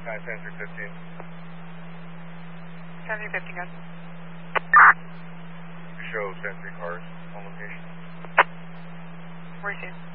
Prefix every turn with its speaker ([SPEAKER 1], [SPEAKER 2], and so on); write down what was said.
[SPEAKER 1] Sensor 15.
[SPEAKER 2] Sensor 15, good.
[SPEAKER 1] Show sentry cars on location.
[SPEAKER 2] Where is he?